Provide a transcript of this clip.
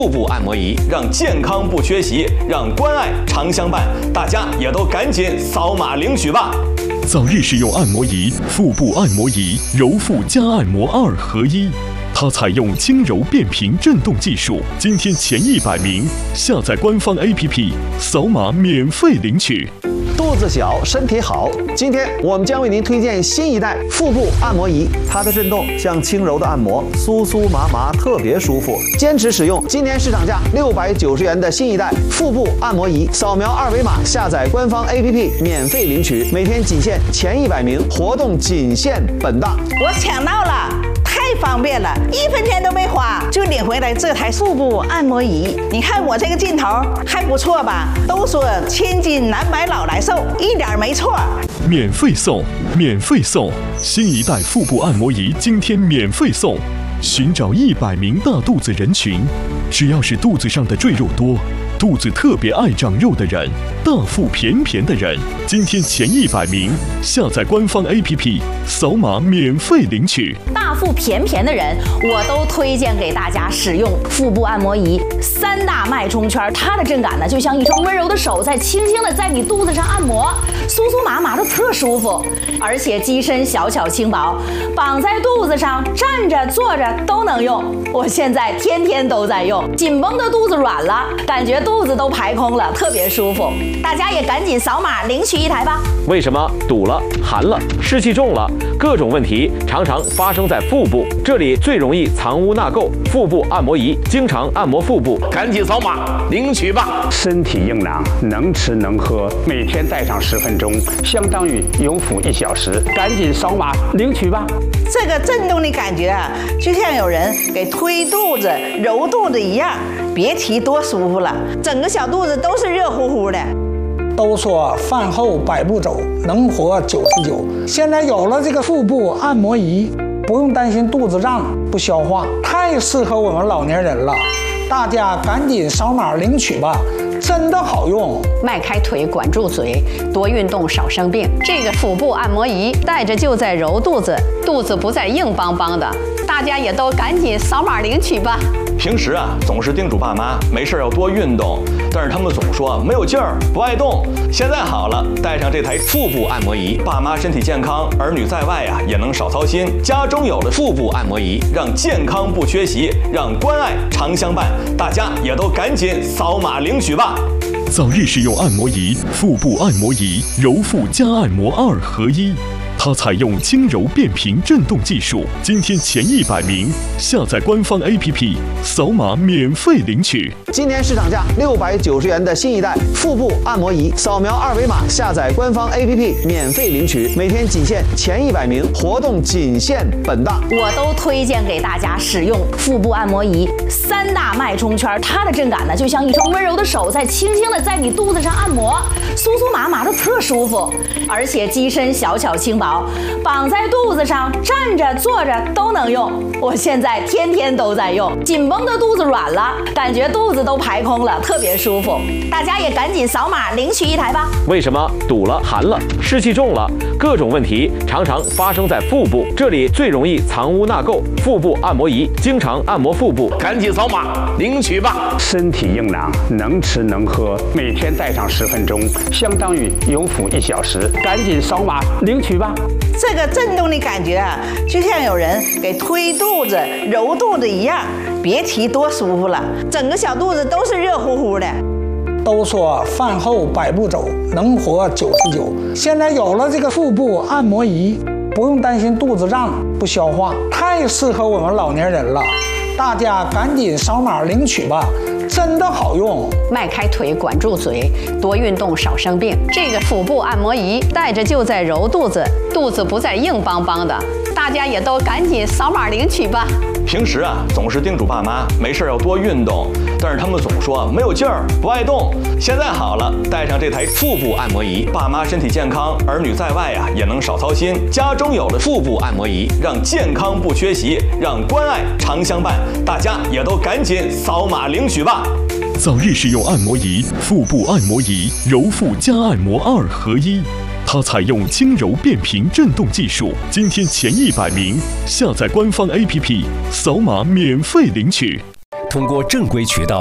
腹部按摩仪，让健康不缺席，让关爱常相伴。大家也都赶紧扫码领取吧！ 早日使用按摩仪，腹部按摩仪，揉腹加按摩2合一。它采用轻柔变频震动技术，今天前100名下载官方 APP， 扫码免费领取。 肚子小，身体好。今天我们将为您推荐新一代腹部按摩仪，它的震动像轻柔的按摩，酥酥麻麻，特别舒服。坚持使用，今年市场价690元的新一代腹部按摩仪，扫描2维码下载官方 APP 免费领取，每天仅限前100名，活动仅限本档。 我抢到了！太方便了，1分钱都没花就领回来这台腹部按摩仪。你看我这个劲头还不错吧？都说千金难买老来瘦，一点没错。 免费送，免费送！新一代腹部按摩仪今天免费送。寻找100名大肚子人群，只要是肚子上的赘肉多，肚子特别爱长肉的人，大腹便便的人，今天前100名下载官方 APP， 扫码免费领取。 大腹便便的人，我都推荐给大家使用腹部按摩仪，3大脉冲圈，它的震感呢，就像一双温柔的手在轻轻的在你肚子上按摩，酥酥麻麻的特舒服，而且机身小巧轻薄，绑在肚子上，站着坐着都能用。我现在天天都在用，紧绷的肚子软了，感觉肚子都排空了，特别舒服。大家也赶紧扫码领取一台吧。 为什么堵了、寒了、湿气重了，各种问题常常发生在腹部，这里最容易藏污纳垢。腹部按摩仪经常按摩腹部， 赶紧扫码领取吧！ 身体硬朗，能吃能喝，每天戴上10分钟，相当于有腹1小时。赶紧扫码领取吧！ 这个震动的感觉啊，就像有人给推肚子、揉肚子一样，别提多舒服了，整个小肚子都是热乎乎的。 都说饭后100步走，能活99。现在有了这个腹部按摩仪，不用担心肚子胀不消化，太适合我们老年人了。大家赶紧扫码领取吧，真的好用。 迈开腿，管住嘴，多运动少生病。这个腹部按摩仪戴着就在揉肚子，肚子不再硬邦邦的。大家也都赶紧扫码领取吧。 平时啊，总是叮嘱爸妈没事要多运动，但是他们总说没有劲儿，不爱动。现在好了，带上这台腹部按摩仪，爸妈身体健康，儿女在外也能少操心。家中有了腹部按摩仪，让健康不缺席，让关爱常相伴。大家也都赶紧扫码领取吧！ 早日使用按摩仪，腹部按摩仪，揉腹加按摩2合一。它采用轻柔变频震动技术，今天前100名下载官方 APP， 扫码免费领取。 今年市场价690元的新一代腹部按摩仪，扫描2维码下载官方 APP 免费领取，每天仅限前100名，活动仅限本档。 我都推荐给大家使用腹部按摩仪，3大脉冲圈，它的震感呢，就像一双温柔的手在轻轻的在你肚子上按摩，酥酥麻麻的特舒服，而且机身小巧轻薄，绑在肚子上，站着坐着都能用。我现在天天都在用，紧绷的肚子软了，感觉肚子都排空了，特别舒服。大家也赶紧扫码领取一台吧。 为什么堵了、寒了、湿气重了，各种问题常常发生在腹部，这里最容易藏污纳垢。腹部按摩仪经常按摩腹部， 赶紧扫码领取吧！ 身体硬朗，能吃能喝，每天戴上10分钟，相当于有腹1小时。赶紧扫码领取吧！ 这个震动的感觉啊，就像有人给推肚子、揉肚子一样，别提多舒服了，整个小肚子都是热乎乎的。 都说饭后100步走，能活99。现在有了这个腹部按摩仪，不用担心肚子胀不消化，太适合我们老年人了。大家赶紧扫码领取吧，真的好用。 迈开腿，管住嘴，多运动少生病。这个腹部按摩仪戴着就在揉肚子，肚子不再硬邦邦的。大家也都赶紧扫码领取吧。 平时啊，总是叮嘱爸妈没事要多运动，但是他们总说没有劲儿，不爱动。现在好了，带上这台腹部按摩仪，爸妈身体健康，儿女在外也能少操心。家中有了腹部按摩仪，让健康不缺席，让关爱常相伴。大家也都赶紧扫码领取吧！ 早日使用按摩仪，腹部按摩仪，揉腹加按摩2合一。它采用轻柔变频震动技术，今天前100名下载官方 APP， 扫码免费领取。 通过正规渠道